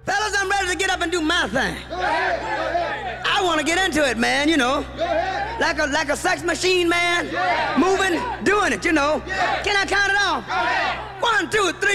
Fellas, I'm ready to get up and do my thing. Go ahead. I want to get into it, man, you know. Go ahead. Like a sex machine, man. Moving, doing it, you know. Can I count it off? 1, 2, 3.